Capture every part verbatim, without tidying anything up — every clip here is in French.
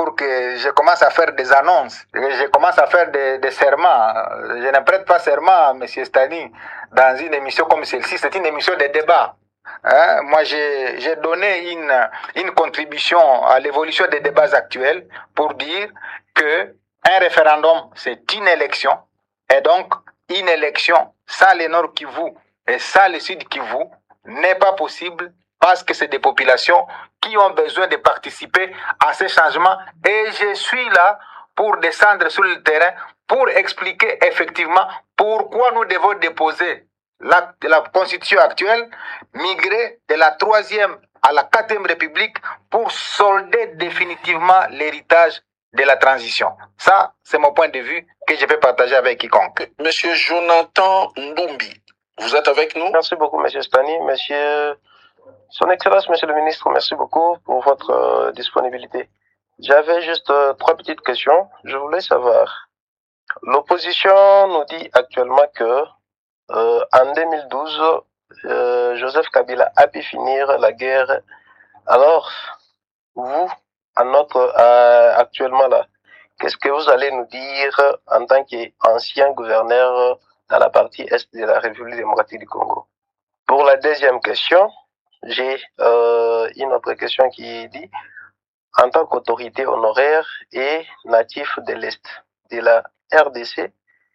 pour que je commence à faire des annonces, je commence à faire des, des serments. Je ne prête pas serment à M. Stani dans une émission comme celle-ci. C'est une émission de débat. Hein? Moi, j'ai donné une, une contribution à l'évolution des débats actuels pour dire que un référendum, c'est une élection. Et donc, une élection sans le Nord Kivu et sans le Sud Kivu n'est pas possible parce que c'est des populations qui ont besoin de participer à ces changements. Et je suis là pour descendre sur le terrain pour expliquer effectivement pourquoi nous devons déposer la, la constitution actuelle, migrer de la troisième à la quatrième république pour solder définitivement l'héritage de la transition. Ça, c'est mon point de vue que je peux partager avec quiconque. Monsieur Jonathan Ndumbi, vous êtes avec nous? Merci beaucoup, Monsieur Stani. Monsieur, Son Excellence, Monsieur le Ministre, merci beaucoup pour votre euh, disponibilité. J'avais juste euh, trois petites questions. Je voulais savoir, l'opposition nous dit actuellement que euh, en deux mille douze, euh, Joseph Kabila a pu finir la guerre. Alors, vous, en notre, euh, actuellement là, qu'est-ce que vous allez nous dire en tant qu'ancien gouverneur dans la partie est de la République démocratique du Congo? Pour la deuxième question, j'ai euh, une autre question qui dit, en tant qu'autorité honoraire et natif de l'Est de la R D C,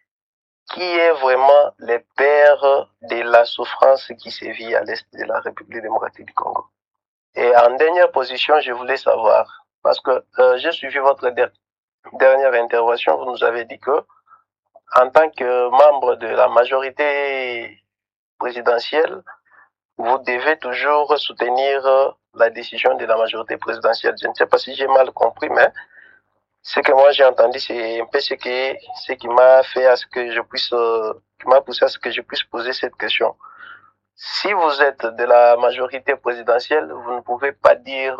qui est vraiment le père de la souffrance qui sévit à l'Est de la République démocratique du Congo? Et en dernière position, je voulais savoir, parce que euh, j'ai suivi votre der dernière intervention, vous nous avez dit que, en tant que membre de la majorité présidentielle, vous devez toujours soutenir la décision de la majorité présidentielle. Je ne sais pas si j'ai mal compris, mais ce que moi j'ai entendu, c'est un peu ce qui, ce qui m'a fait à ce que je puisse, qui m'a poussé à ce que je puisse poser cette question. Si vous êtes de la majorité présidentielle, vous ne pouvez pas dire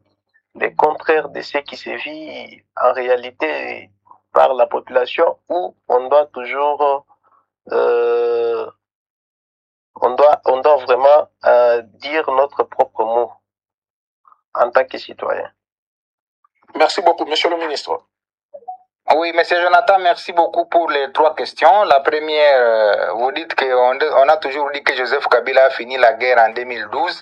le contraire de ce qui se vit en réalité par la population, où on doit toujours, euh, on doit, on doit vraiment euh, dire notre propre mot en tant que citoyen. Merci beaucoup, Monsieur le Ministre. Oui, Monsieur Jonathan, merci beaucoup pour les trois questions. La première, vous dites qu'on on a toujours dit que Joseph Kabila a fini la guerre en deux mille douze.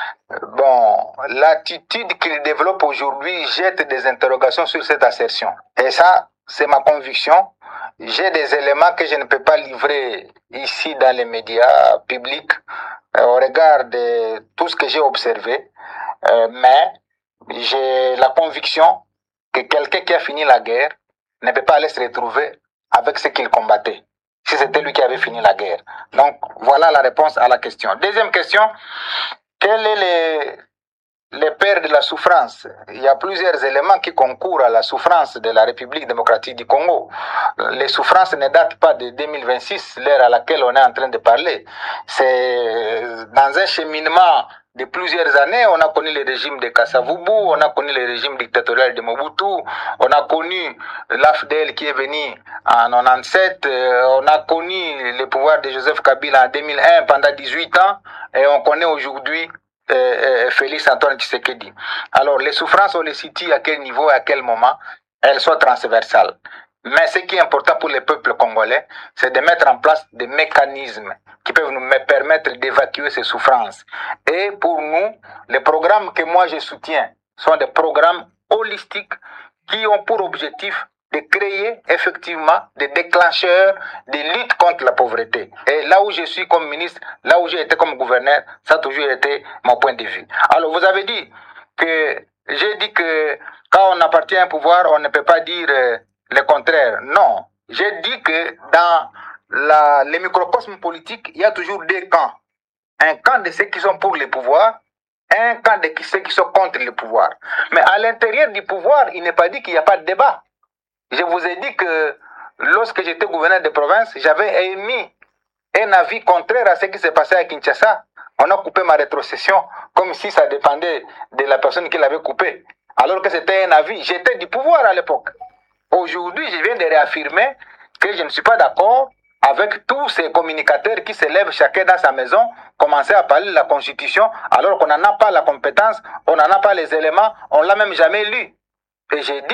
Bon, l'attitude qu'il développe aujourd'hui jette des interrogations sur cette assertion. Et ça, c'est ma conviction. J'ai des éléments que je ne peux pas livrer ici dans les médias publics euh, au regard de tout ce que j'ai observé. Euh, mais j'ai la conviction que quelqu'un qui a fini la guerre ne peut pas aller se retrouver avec ce qu'il combattait, si c'était lui qui avait fini la guerre. Donc, voilà la réponse à la question. Deuxième question, quel est le, le père de la souffrance? Il y a plusieurs éléments qui concourent à la souffrance de la République démocratique du Congo. Les souffrances ne datent pas de deux mille vingt-six, l'ère à laquelle on est en train de parler. C'est dans un cheminement de plusieurs années. On a connu le régime de Kassavubu, on a connu le régime dictatorial de Mobutu, on a connu l'A F D L qui est venu en quatre-vingt-dix-sept, on a connu le pouvoir de Joseph Kabila en deux mille un pendant dix-huit ans, et on connaît aujourd'hui euh, Félix Antoine Tshisekedi. Alors, les souffrances, on les situe à quel niveau, à quel moment, elles sont transversales. Mais ce qui est important pour les peuples congolais, c'est de mettre en place des mécanismes qui peuvent nous permettre d'évacuer ces souffrances. Et pour nous, les programmes que moi je soutiens sont des programmes holistiques qui ont pour objectif de créer effectivement des déclencheurs de lutte contre la pauvreté. Et là où je suis comme ministre, là où j'ai été comme gouverneur, ça a toujours été mon point de vue. Alors vous avez dit que, j'ai dit que quand on appartient à un pouvoir, on ne peut pas dire euh, le contraire. Non, j'ai dit que dans la, les microcosmes politiques, il y a toujours deux camps. Un camp de ceux qui sont pour le pouvoir, un camp de ceux qui sont contre le pouvoir. Mais à l'intérieur du pouvoir, il n'est pas dit qu'il n'y a pas de débat. Je vous ai dit que lorsque j'étais gouverneur de province, j'avais émis un avis contraire à ce qui s'est passé à Kinshasa. On a coupé ma rétrocession comme si ça dépendait de la personne qui l'avait coupé. Alors que c'était un avis. J'étais du pouvoir à l'époque. Aujourd'hui, je viens de réaffirmer que je ne suis pas d'accord avec tous ces communicateurs qui se lèvent chacun dans sa maison, commencer à parler de la Constitution alors qu'on n'en a pas la compétence, on n'en a pas les éléments, on ne l'a même jamais lu. Et j'ai dit